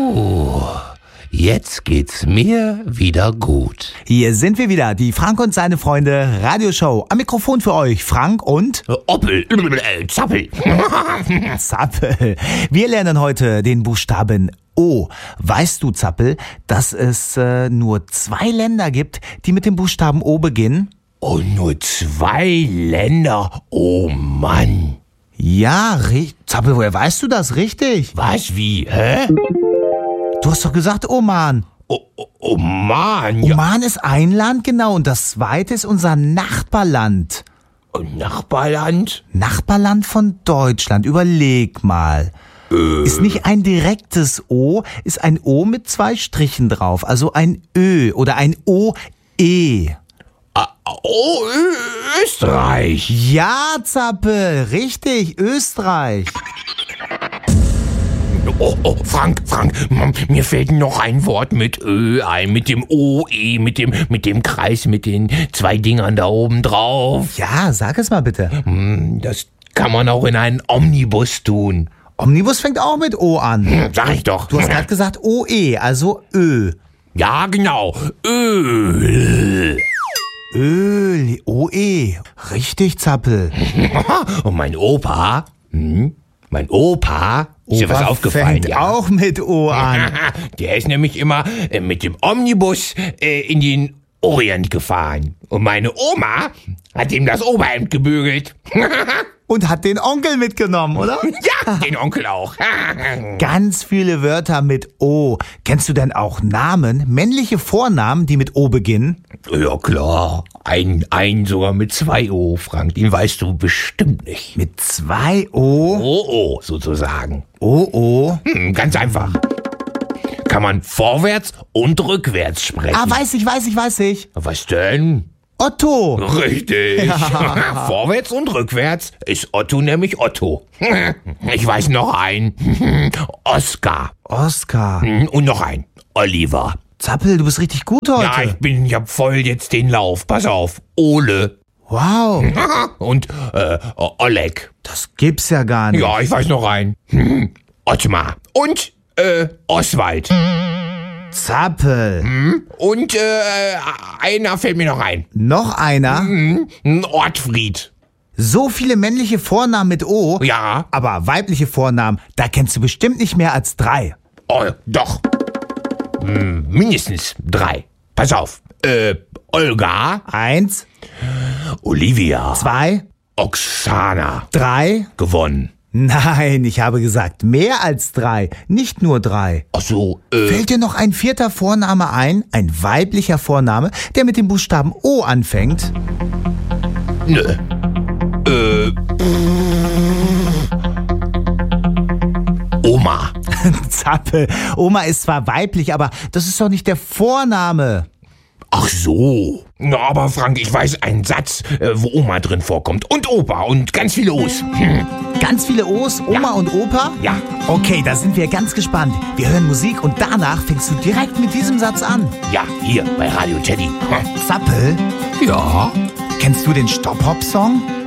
Jetzt geht's mir wieder gut. Hier sind wir wieder, die Frank und seine Freunde Radioshow. Am Mikrofon für euch Frank und Oppel, Zappel. Zappel. Wir lernen heute den Buchstaben O. Weißt du, Zappel, dass es nur 2 Länder gibt, die mit dem Buchstaben O beginnen? Oh, nur 2 Länder. Oh Mann. Ja, Zappel, woher weißt du das? Richtig. Was, wie, hä? Du hast doch gesagt Oman. Oman, ja. Oman ist ein Land, genau. Und das zweite ist unser Nachbarland. Nachbarland? Nachbarland von Deutschland. Überleg mal. Ist nicht ein direktes O, ist ein O mit 2 Strichen drauf. Also ein Ö oder ein OE. Oh, Österreich. Ja, Zappel, richtig, Österreich. Oh, Frank, mir fällt noch ein Wort mit Ö ein, mit dem OE, mit dem Kreis, mit den 2 Dingern da oben drauf. Ja, sag es mal bitte. Das kann man auch in einen Omnibus tun. Omnibus fängt auch mit O an. Sag ich doch. Du hast gerade gesagt OE, also Ö. Ja, genau. Öl. Öl, OE. Richtig, Zappel. Und mein Opa, ist dir was aufgefallen? Fängt auch mit O an. Der ist nämlich immer mit dem Omnibus in den Orient gefahren. Und meine Oma hat ihm das Oberhemd gebügelt. Und hat den Onkel mitgenommen, oder? Ja, den Onkel auch. Ganz viele Wörter mit O. Kennst du denn auch Namen, männliche Vornamen, die mit O beginnen? Ja, klar. Ein sogar mit 2 O, Frank. Den weißt du bestimmt nicht. Mit 2 O? O, sozusagen. O. Ganz einfach. Kann man vorwärts und rückwärts sprechen. Ah, weiß ich. Was denn? Otto. Richtig. Ja. Vorwärts und rückwärts ist Otto nämlich Otto. Ich weiß noch einen. Oskar. Und noch ein. Oliver. Zappel, du bist richtig gut heute. Ja, ich hab voll jetzt den Lauf. Pass auf. Ole. Wow. Und Oleg. Das gibt's ja gar nicht. Ja, ich weiß noch einen. Ottmar. Und Oswald. Zappel. Und einer fällt mir noch ein. Noch einer? Ortfried. So viele männliche Vornamen mit O. Ja. Aber weibliche Vornamen, da kennst du bestimmt nicht mehr als 3. Oh, doch. Mindestens 3. Pass auf. Olga. 1. Olivia. 2. Oksana. 3. Gewonnen. Nein, ich habe gesagt mehr als 3, nicht nur 3. Ach so, Fällt dir noch ein 4. Vorname ein? Ein weiblicher Vorname, der mit dem Buchstaben O anfängt? Nö. Oma. Zappel, Oma ist zwar weiblich, aber das ist doch nicht der Vorname. Ach so. Na, aber Frank, ich weiß einen Satz, wo Oma drin vorkommt. Und Opa und ganz viele O's. Ganz viele O's, Oma und Opa? Ja. Okay, da sind wir ganz gespannt. Wir hören Musik und danach fängst du direkt mit diesem Satz an. Ja, hier bei Radio Teddy. Zappel, Ja. kennst du den Stop-Hop-Song?